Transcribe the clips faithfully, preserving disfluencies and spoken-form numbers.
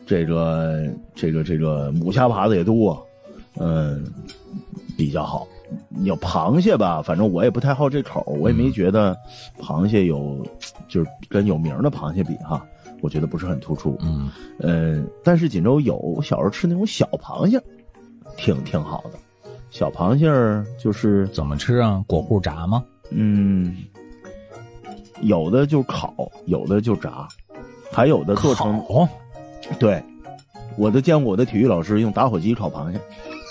这个这个这个母虾爬子也多，嗯，比较好。你要螃蟹吧，反正我也不太好这口，我也没觉得螃蟹有，就是跟有名的螃蟹比哈，我觉得不是很突出。 嗯， 呃，但是锦州有，我小时候吃那种小螃蟹，挺挺好的。小螃蟹就是怎么吃啊？裹糊炸吗？ 嗯，有的就烤，有的就炸，还有的做成。 烤。 对，我都见过我的体育老师用打火机烤螃蟹。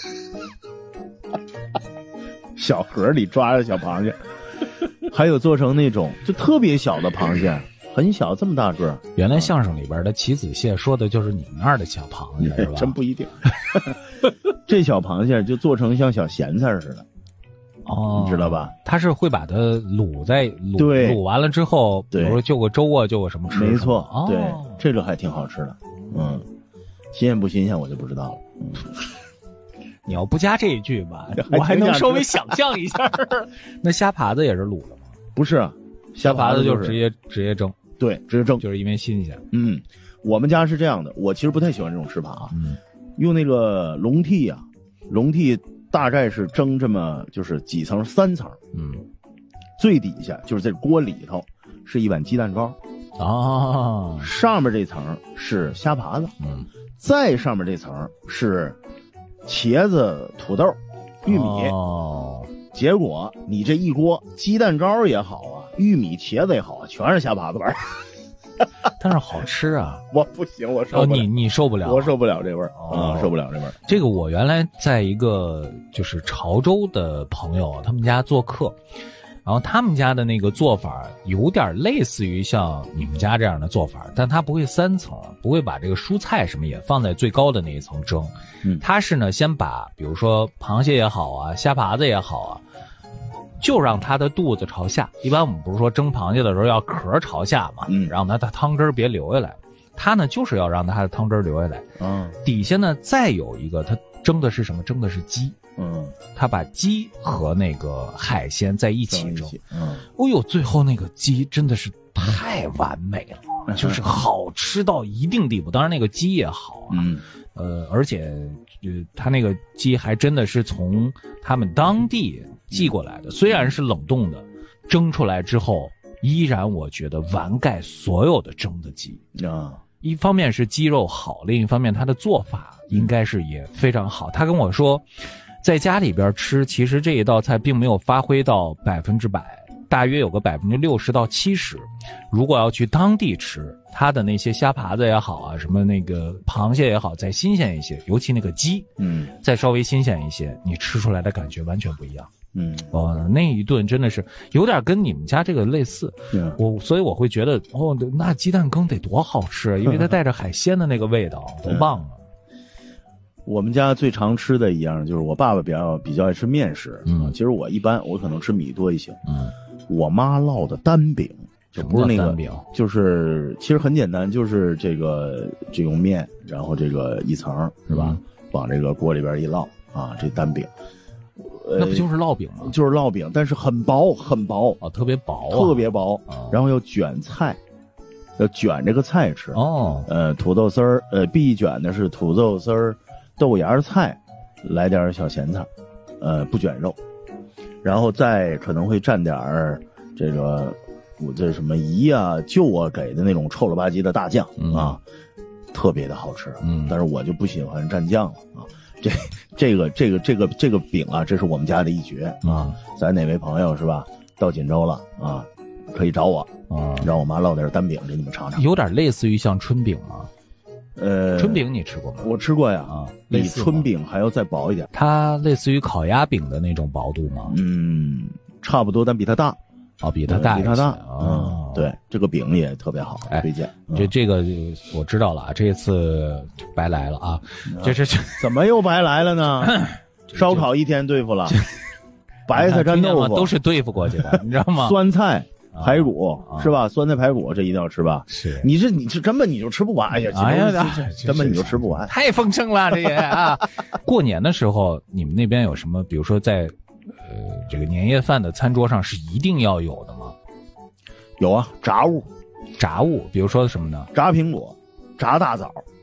小盒里抓着小螃蟹，还有做成那种就特别小的螃蟹，很小，这么大个。 原来相声里边的棋子蟹说的就是你们那儿的小螃蟹，是吧？ 真不一定。这小螃蟹就做成像小咸菜似的， 哦， 你知道吧？ 它是会把它卤在卤对卤完了之后，比如说就个粥啊，就个什么吃。 没错， 哦、 对，这个还挺好吃的。嗯，新鲜不新鲜我就不知道了。嗯。 你要不加这一句吧，我还能稍微想象一下。那虾爬子也是卤的吗？ 不是啊， 虾爬子就是直接直接蒸。 对，直接蒸， 就是因为新鲜。 嗯，我们家是这样的，我其实不太喜欢这种吃法啊。 嗯， 用那个笼屉啊，笼屉大概是蒸这么就是几层，三层。 嗯， 最底下就是这锅里头是一碗鸡蛋糕。 哦， 上面这层是虾爬子。 嗯， 再上面这层是茄子、土豆、玉米。 哦， 结果你这一锅鸡蛋糕也好啊，玉米、茄子也好啊，全是虾爬子味儿。 但是好吃啊！ 我不行，我受不了。 哦、你你受不了， 我受不了这味儿啊、 哦嗯，受不了这味儿。 这个我原来在一个就是潮州的朋友他们家做客。然后他们家的那个做法有点类似于像你们家这样的做法，但它不会三层，不会把这个蔬菜什么也放在最高的那一层蒸。 嗯， 它是呢先把比如说螃蟹也好啊，虾爬子也好啊，就让它的肚子朝下。一般我们不是说蒸螃蟹的时候要壳朝下嘛， 嗯， 让它的汤汁别流下来。它呢就是要让它的汤汁流下来。 嗯， 底下呢再有一个，它蒸的是什么？蒸的是鸡。 嗯， 他把鸡和那个海鲜在一起蒸， 嗯， 哦呦，最后那个鸡真的是太完美了， 嗯、 就是好吃到一定地步。当然那个鸡也好啊， 嗯， 呃，而且呃，他那个鸡还真的是从他们当地寄过来的，虽然是冷冻的，蒸出来之后，依然我觉得完盖所有的蒸的鸡啊。 一方面是鸡肉好，另一方面它的做法应该是也非常好。他跟我说。在家里边吃，其实这一道菜并没有发挥到百分之百，大约有个百分之六十到七十。如果要去当地吃，它的那些虾爬子也好啊，什么那个螃蟹也好，再新鲜一些，尤其那个鸡， 嗯， 再稍微新鲜一些，你吃出来的感觉完全不一样。 嗯， 哦，那一顿真的是有点跟你们家这个类似。 嗯， 我所以我会觉得，哦，那鸡蛋羹得多好吃啊，因为它带着海鲜的那个味道，多棒啊！ 我们家最常吃的一样就是我爸爸比较比较爱吃面食， 嗯， 其实我一般我可能吃米多一些， 嗯， 我妈烙的单饼，就不是那个单饼， 就是其实很简单，就是这个这种面，然后这个一层是吧，嗯、往这个锅里边一烙啊，这单饼， 呃、那不就是烙饼吗？ 就是烙饼，但是很薄很薄哦，特别薄、啊， 特别薄， 哦、 然后要卷菜。要卷这个菜吃哦， 呃，土豆丝儿，呃，必卷的是土豆丝儿。豆芽菜，来点小咸菜，呃，不卷肉，然后再可能会蘸点儿这个我这什么姨啊舅啊给的那种臭了吧唧的大酱、 嗯、 啊，特别的好吃。 嗯， 但是我就不喜欢蘸酱了啊。这这个这个这个这个饼啊，这是我们家的一绝啊。咱哪位朋友是吧？到锦州了啊，可以找我啊，让我妈烙点单饼给你们尝尝。 有点类似于像春饼吗？ 呃， 春饼你吃过吗？ 我吃过呀， 啊， 比春饼还要再薄一点。 它类似于烤鸭饼的那种薄度吗？ 嗯，差不多，但比它大。 哦，比它大一些， 比它大。 哦、 嗯，对，这个饼也特别好， 哎、 推荐。 嗯、这这个我知道了啊，这次白来了啊， 嗯、 这这这怎么又白来了呢？烧烤一天对付了，白菜沾豆腐都是对付过去的，你知道吗？ 酸菜。排骨、 啊、 是吧？酸菜排骨这一定要吃吧？ 是， 你这你这根本你就吃不完，哎呀， 哎呀， 根本你就吃不完， 太丰盛了这也啊！过年的时候，你们那边有什么？比如说在呃这个年夜饭的餐桌上是一定要有的吗？ 有啊，炸物， 炸物，比如说什么呢？ 炸苹果，炸大枣。